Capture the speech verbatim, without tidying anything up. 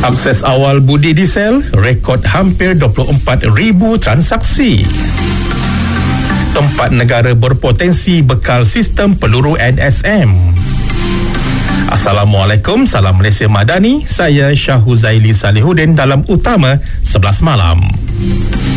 Akses awal budi diesel, rekod hampir dua puluh empat ribu transaksi. Tempat negara berpotensi bekal sistem peluru N S M. Assalamualaikum, salam Malaysia Madani. Saya Syah Huzaili Salihuddin dalam Utama sebelas Malam.